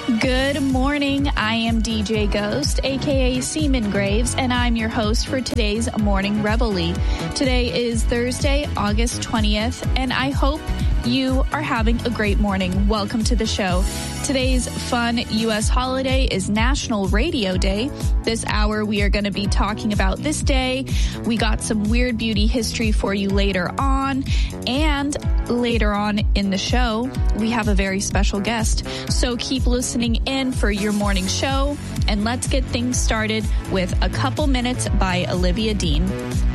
Good morning. I am DJ Ghost, aka Seaman Graves, and I'm your host for today's Morning Reveille. Today is Thursday, August 20th, and I hope you are having a great morning. Welcome to the show. Today's fun U.S. holiday is National Radio Day. This hour, we are going to be talking about this day. We got some weird beauty history for you later on. And later on in the show, we have a very special guest. So keep listening in for your morning show. And let's get things started with A Couple Minutes by Olivia Dean.